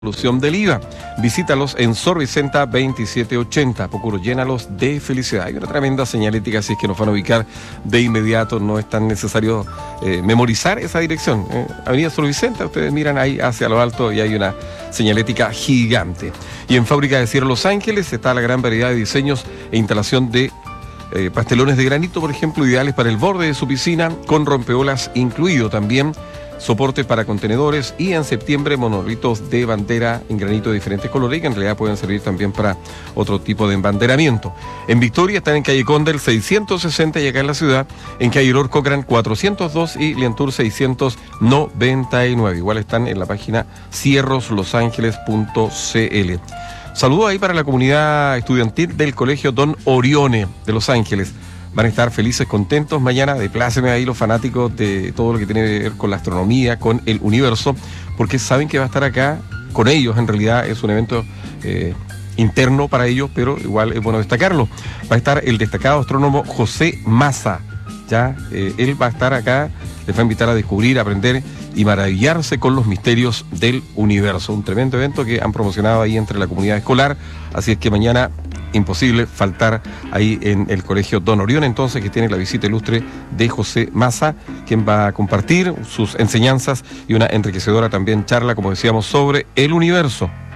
Solución del IVA. Visítalos en Sor Vicenta 2780. Procuro, llénalos de felicidad. Hay una tremenda señalética, así es que nos van a ubicar de inmediato. No es tan necesario memorizar esa dirección. Avenida Sor Vicenta, ustedes miran ahí hacia lo alto y hay una señalética gigante. Y en Fábrica de Cierre Los Ángeles está la gran variedad de diseños e instalación de pastelones de granito, por ejemplo, ideales para el borde de su piscina, con rompeolas incluido también. Soporte para contenedores y en septiembre monolitos de bandera en granito de diferentes colores y que en realidad pueden servir también para otro tipo de embanderamiento. En Victoria están en calle Condel 660 y acá en la ciudad en calle Lord Cochrane 402 y Lientour 699. Igual están en la página cierroslosangeles.cl. Saludo ahí para la comunidad estudiantil del Colegio Don Orione de Los Ángeles. Van a estar felices, contentos mañana. Deplácenme ahí los fanáticos de todo lo que tiene que ver con la astronomía, con el universo, porque saben que va a estar acá con ellos. En realidad es un evento interno para ellos, pero igual es bueno destacarlo. Va a estar el destacado astrónomo José Massa. Ya, él va a estar acá, les va a invitar a descubrir, a aprender y maravillarse con los misterios del universo. Un tremendo evento que han promocionado ahí entre la comunidad escolar. Así es que mañana imposible faltar ahí en el Colegio Don Orión, entonces, que tiene la visita ilustre de José Massa, quien va a compartir sus enseñanzas y una enriquecedora también charla, como decíamos, sobre el universo.